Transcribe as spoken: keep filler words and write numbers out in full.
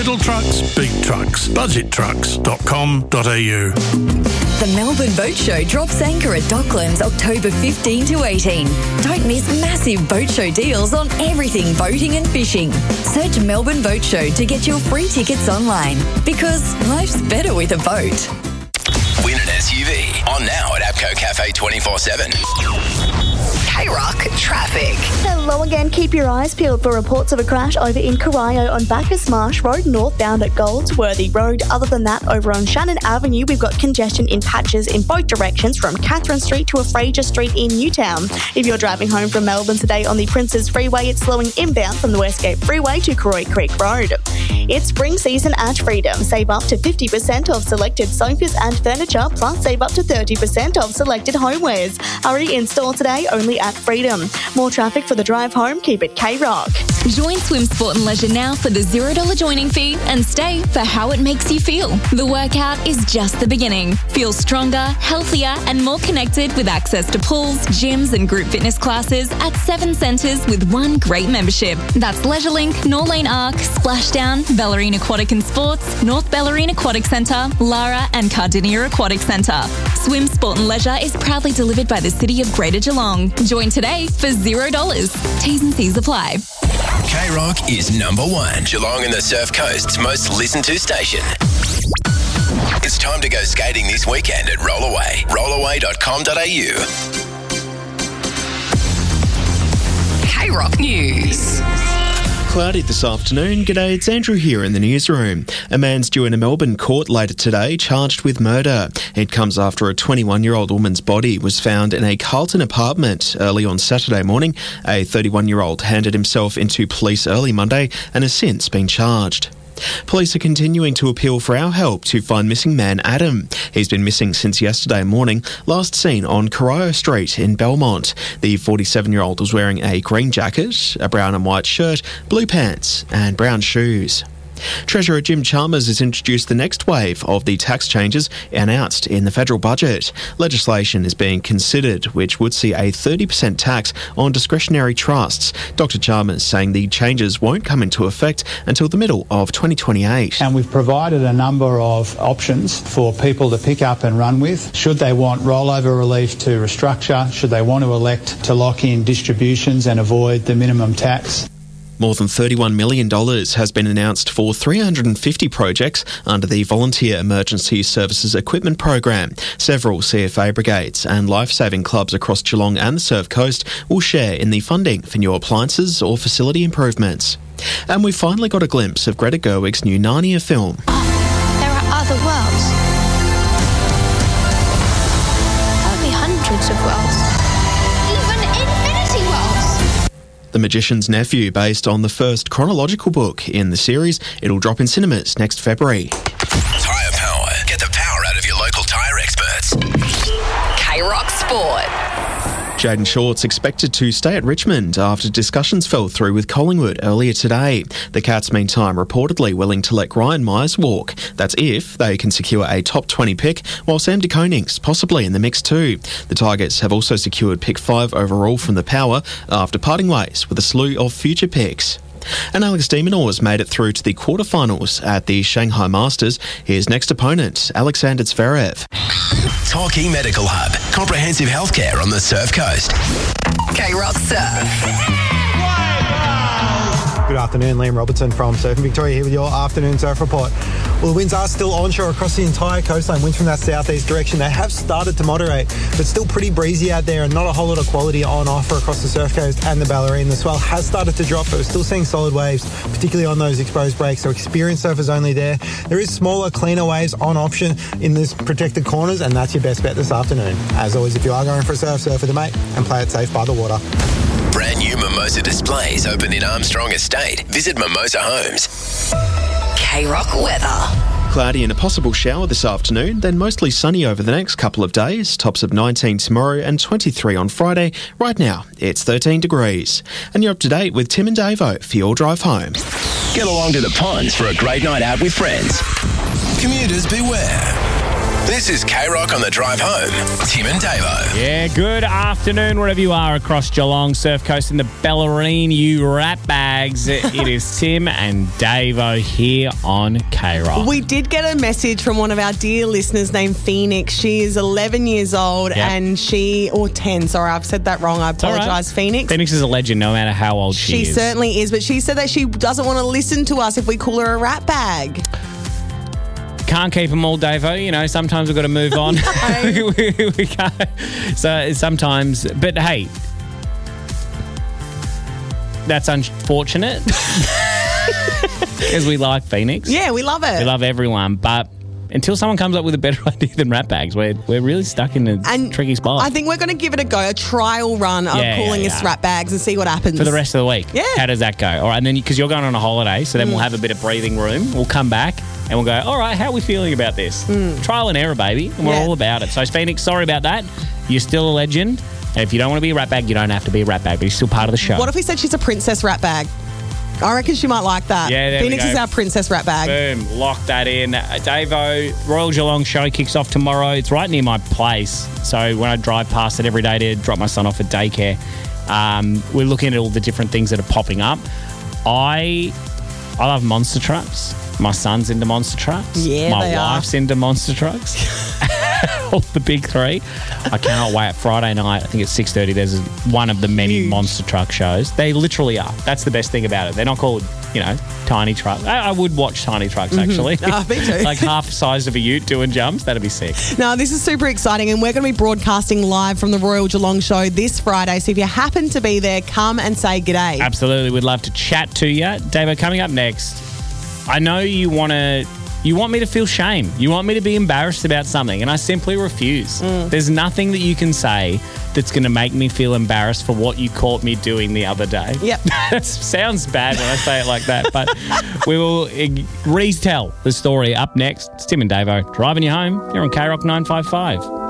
Little trucks, big trucks. budget trucks dot com dot a u. The Melbourne Boat Show drops anchor at Docklands October fifteenth to eighteenth. Don't miss massive boat show deals on everything boating and fishing. Search Melbourne Boat Show to get your free tickets online, because life's better with a boat. Win an S U V. On now at APCO Cafe twenty-four seven. K-Rock traffic. Hello again. Keep your eyes peeled for reports of a crash over in Corio on Bacchus Marsh Road, northbound at Goldsworthy Road. Other than that, over on Shannon Avenue, we've got congestion in patches in both directions from Catherine Street to a Fraser Street in Newtown. If you're driving home from Melbourne today on the Princes Freeway, it's slowing inbound from the Westgate Freeway to Cooroy Creek Road. It's spring season at Freedom. Save up to fifty percent off selected sofas and furniture, plus save up to thirty percent off selected homewares. Hurry in store today only at Freedom. More traffic for the drive home. Keep it K-Rock. Join Swim Sport and Leisure now for the zero dollars joining fee and stay for how it makes you feel. The workout is just the beginning. Feel stronger, healthier and more connected with access to pools, gyms and group fitness classes at seven centres with one great membership. That's LeisureLink, Norlane Arc, Splashdown, Bellarine Aquatic and Sports, North Bellarine Aquatic Centre, Lara and Cardinia Aquatic Centre. Swim Sport and Leisure is proudly delivered by the City of Greater Geelong. Join today for zero dollars. T's and C's apply. K-Rock is number one. Geelong and the Surf Coast's most listened to station. It's time to go skating this weekend at Rollaway. rollaway dot com dot a u. K-Rock News. Cloudy this afternoon. G'day, it's Andrew here in the newsroom. A man's due in a Melbourne court later today, charged with murder. It comes after a twenty-one-year-old woman's body was found in a Carlton apartment early on Saturday morning. A thirty-one-year-old handed himself into police early Monday and has since been charged. Police are continuing to appeal for our help to find missing man Adam. He's been missing since yesterday morning, last seen on Corio Street in Belmont. The forty-seven-year-old was wearing a green jacket, a brown and white shirt, blue pants and brown shoes. Treasurer Jim Chalmers has introduced the next wave of the tax changes announced in the federal budget. Legislation is being considered which would see a thirty percent tax on discretionary trusts. Doctor Chalmers saying the changes won't come into effect until the middle of twenty twenty-eight. And we've provided a number of options for people to pick up and run with. Should they want rollover relief to restructure, should they want to elect to lock in distributions and avoid the minimum tax. More than thirty-one million dollars has been announced for three hundred fifty projects under the Volunteer Emergency Services Equipment Program. Several C F A brigades and life-saving clubs across Geelong and the Surf Coast will share in the funding for new appliances or facility improvements. And we finally got a glimpse of Greta Gerwig's new Narnia film. There are other worlds. Only hundreds of worlds. The Magician's Nephew, based on the first chronological book in the series. It'll drop in cinemas next February. Tyre Power. Get the power out of your local tyre experts. K-Rock Sport. Jaden Short's expected to stay at Richmond after discussions fell through with Collingwood earlier today. The Cats, meantime, reportedly willing to let Ryan Myers walk. That's if they can secure a top twenty pick, while Sam De Koning's possibly in the mix too. The Tigers have also secured pick five overall from the Power after parting ways with a slew of future picks. And Alex de Minaur made it through to the quarterfinals at the Shanghai Masters. His next opponent, Alexander Zverev. Torquay Medical Hub. Comprehensive healthcare on the Surf Coast. K-Rock Surf. Good afternoon, Liam Robertson from Surfing Victoria here with your afternoon surf report. Well, the winds are still onshore across the entire coastline. Winds from that southeast direction. They have started to moderate, but still pretty breezy out there and not a whole lot of quality on offer across the Surf Coast and the Bellarine. The swell has started to drop, but we're still seeing solid waves, particularly on those exposed breaks. So experienced surfers only there. There is smaller, cleaner waves on option in these protected corners, and that's your best bet this afternoon. As always, if you are going for a surf, surf with a mate and play it safe by the water. Brand new Mimosa displays open in Armstrong Estate. Visit Mimosa Homes. K-Rock weather. Cloudy and a possible shower this afternoon, then mostly sunny over the next couple of days. Tops of nineteen tomorrow and twenty-three on Friday. Right now, it's thirteen degrees. And you're up to date with Tim and Davo for your drive home. Get along to the ponds for a great night out with friends. Commuters beware. This is K-Rock on the drive home. Tim and Davo. Yeah, good afternoon, wherever you are across Geelong, Surf Coast, and the Bellarine, you rat bags. It is Tim and Davo here on K-Rock. We did get a message from one of our dear listeners named Phoenix. She is eleven years old, Yep. and she, or ten, sorry, I've said that wrong. I all right. apologise, Phoenix. Phoenix is a legend no matter how old she, She is. certainly is, but she said that she doesn't want to listen to us if we call her a rat bag. Can't keep them all, Davo. You know, sometimes we've got to move on. we, we can't. So sometimes, but hey, that's unfortunate because we like Phoenix. Yeah, we love it. We love everyone, but until someone comes up with a better idea than rat bags, we're we're really stuck in a And tricky spot. I think we're going to give it a go, a trial run of Yeah, calling yeah, us yeah. rat bags and see what happens. for the rest of the week. Yeah. How does that go? All right, and then because you're going on a holiday, so then Mm. we'll have a bit of breathing room. We'll come back and we'll go, all right, how are we feeling about this? Trial and error, baby. And we're Mm. Yeah. all about it. So, Phoenix, sorry about that. You're still a legend. And if you don't want to be a rat bag, you don't have to be a rat bag, but you're still part of the show. What if we said she's a princess rat bag? I reckon she might like that. Yeah, there we Phoenix go. is our princess rat bag. Boom, lock that in. Uh, Davo, Royal Geelong show kicks off tomorrow. It's right near my place. So when I drive past it every day to drop my son off at daycare, um, we're looking at all the different things that are popping up. I I love monster trucks. My son's into monster trucks. Yeah, My they are. wife's into monster trucks. All the big three. I cannot wait. Friday night, I think it's six thirty, there's one of the many Huge. monster truck shows. They literally are. That's the best thing about it. They're not called, you know, tiny trucks. I, I would watch tiny trucks, actually. Ah, me too. Like half the size of a ute doing jumps. That'd be sick. No, this is super exciting, and we're going to be broadcasting live from the Royal Geelong show this Friday. So if you happen to be there, come and say g'day. Absolutely. We'd love to chat to you. David, coming up next, I know you want to... You want me to feel shame. You want me to be embarrassed about something, and I simply refuse. Mm. There's nothing that you can say that's going to make me feel embarrassed for what you caught me doing the other day. Yep. That sounds bad when I say it like that, but we will uh, retell the story up next. It's Tim and Davo driving you home. You're on K-Rock nine five five.